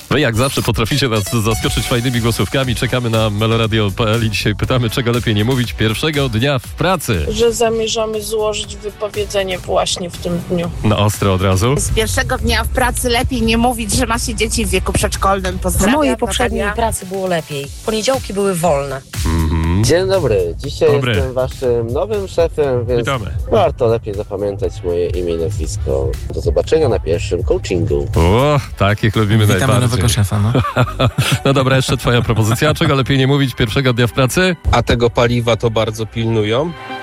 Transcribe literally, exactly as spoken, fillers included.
Wy jak zawsze potraficie nas zaskoczyć fajnymi głosówkami. Czekamy na meloradio kropka p l i dzisiaj pytamy, czego lepiej nie mówić pierwszego dnia w pracy. Że zamierzamy złożyć wypowiedzenie właśnie w tym dniu. Na ostro od razu. Z pierwszego dnia w pracy lepiej nie mówić, że ma się dzieci w wieku przedszkolnym. W Pozdrawiam. mojej poprzedniej Natalia. pracy było lepiej. Poniedziałki były wolne. Mhm. Dzień dobry, dzisiaj Dobry. jestem waszym nowym szefem, więc Witamy. warto lepiej zapamiętać moje imię i nazwisko. Do zobaczenia na pierwszym coachingu. O, takich lubimy Witamy najbardziej. nowego szefa, no. No dobra, jeszcze twoja propozycja. Czego lepiej nie mówić pierwszego dnia w pracy? A tego paliwa to bardzo pilnują.